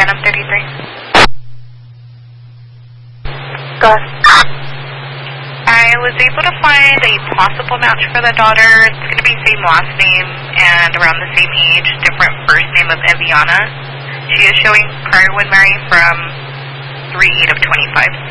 Random 33. Go ahead. I was able to find a possible match for the daughter. It's going to be same last name and around the same age, different first name of Eviana. She is showing prior when married from 3/8 of 25.